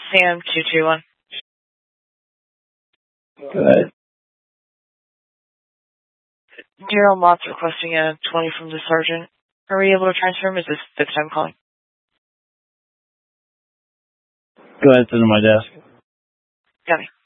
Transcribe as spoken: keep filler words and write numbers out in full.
Sam two two one. Go ahead. Daryl Mott's requesting a twenty from the sergeant. Are we able to transfer him? Is this fifth time calling? Go ahead, send him to my desk. Got me.